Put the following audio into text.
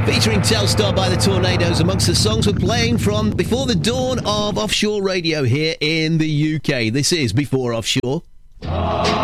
Featuring Telstar by the Tornadoes amongst the songs we're playing from before the dawn of offshore radio here in the UK. This is Before Offshore.